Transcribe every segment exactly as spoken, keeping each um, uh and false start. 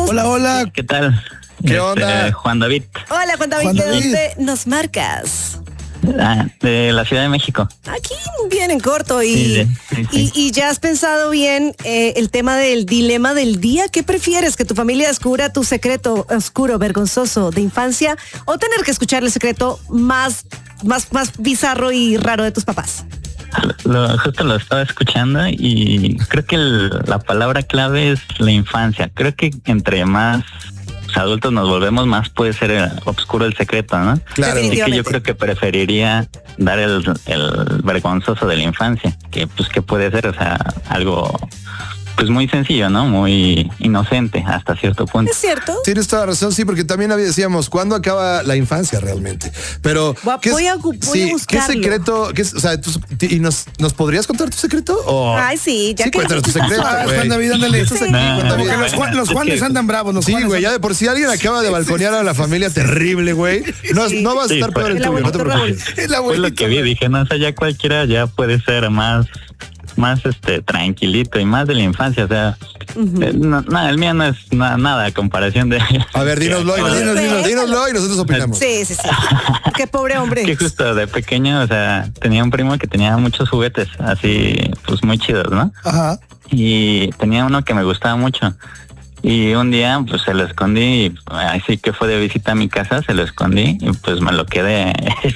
Hola, hola. ¿Qué tal? ¿Qué este, onda? Juan David. Hola, Juan David, Juan ¿de David. dónde nos marcas? Ah, de la Ciudad de México. Aquí, bien en corto. Y, Sí, sí, sí, sí. y, y ya has pensado bien eh, el tema del dilema del día. ¿Qué prefieres? ¿Que tu familia descubra tu secreto oscuro, vergonzoso de infancia o tener que escuchar el secreto más, más, más bizarro y raro de tus papás? Lo, justo lo estaba escuchando y creo que el- la palabra clave es la infancia. Creo que entre más adultos nos volvemos, más puede ser eh, oscuro el secreto, ¿no? Claro. Así que yo Definitivamente. creo que preferiría dar el, el vergonzoso de la infancia, que pues que puede ser, o sea, algo pues muy sencillo, ¿no? Muy inocente hasta cierto punto. ¿Es cierto? Tienes toda la razón, sí, porque también había- decíamos, ¿cuándo acaba la infancia realmente? Pero, Voy a- ¿qué es- voy a gu- voy a sí, ¿qué buscarlo. secreto? Qué es- o sea, tú- ¿y nos, nos podrías contar tu secreto? O- Ay, sí, ya sí, que cuéntanos tu dijiste- secreto, Ah, güey. Juan David, ándale. Tu secreto, No, cuéntame. Porque los, Juan- los Es Juanes que- andan bravos. Los Sí, Juanes güey, ya andan- de por si alguien acaba de balconear a la familia terrible, güey. No, Sí. no vas a Sí, estar fue- peor el El tuyo, no te abuelito preocupes. Raúl. El Fue lo abuelito, que vi, güey. dije, no, o sea, ya cualquiera ya puede ser más, más este tranquilito y más de la infancia, o sea, eh, no, no, el mío no es na- nada a comparación de... A ver, dínoslo, y nos- Dinos, dinos. dínoslo y nosotros opinamos. Sí, sí, sí. Qué pobre hombre. Que justo de pequeño, o sea, tenía un primo que tenía muchos juguetes, así, pues muy chidos, ¿no? Ajá. Y tenía uno que me gustaba mucho. Y un día, pues se lo escondí, y así que fue de visita a mi casa, se lo escondí y pues me lo quedé.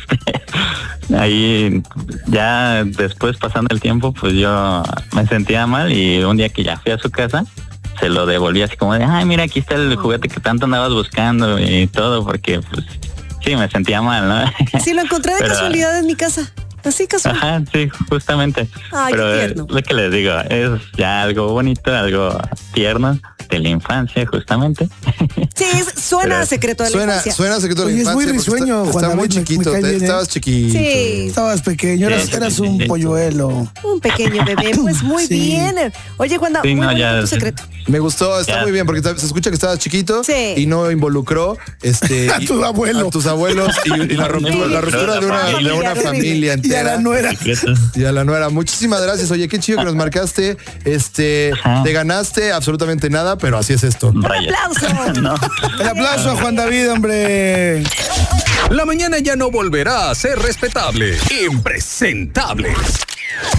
este, ahí, ya después pasando el tiempo, pues yo me sentía mal y un día que ya fui a su casa, se lo devolví así como de, ay, mira, aquí está el juguete que tanto andabas buscando y todo, porque pues sí, me sentía mal, ¿no? Sí, lo encontré de Pero- casualidad en mi casa. Así casual. Ajá, sí, justamente. Ay, Pero qué eh, tierno. lo que les digo, es ya algo bonito, algo tierno de la infancia, justamente. Sí, es- suena Pero- a secreto de la Suena, infancia. suena secreto de la Oye, es muy infancia. porque risueño, está, Juan está muy David, me- me chiquito, cae te- bien, ¿eh? estabas chiquito. Sí. Estabas pequeño, eras, Sí, eras sí, un sí. polluelo. Un pequeño bebé, pues muy Sí. bien. Oye, Juan, Sí, muy no, bonito ya- tu secreto. Me gustó, está Ya. muy bien, porque se escucha que estabas chiquito Sí. y no involucró este, A y- tu abuelo. a tus abuelos y, y la ruptura, la ruptura de una, de una familia Y a entera. la nuera. Y a la nuera. Muchísimas gracias. Oye, qué chido que nos marcaste. Este, Ajá. te ganaste absolutamente nada, pero así es esto. Rayos. aplauso. No. El aplauso a Juan David, hombre. La mañana ya no volverá a ser respetable. Impresentables.